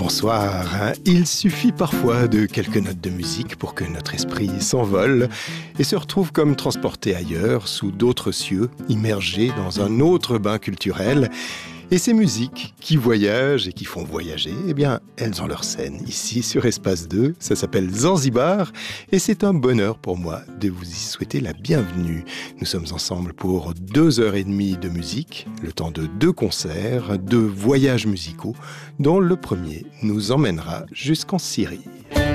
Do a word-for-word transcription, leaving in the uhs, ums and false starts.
bonsoir. Il suffit parfois de quelques notes de musique pour que notre esprit s'envole et se retrouve comme transporté ailleurs, sous d'autres cieux, immergé dans un autre bain culturel. Et ces musiques qui voyagent et qui font voyager, eh bien, elles ont leur scène ici sur Espace deux. Ça s'appelle Zanzibar et c'est un bonheur pour moi de vous y souhaiter la bienvenue. Nous sommes ensemble pour deux heures et demie de musique, le temps de deux concerts, deux voyages musicaux, dont le premier nous emmènera jusqu'en Syrie.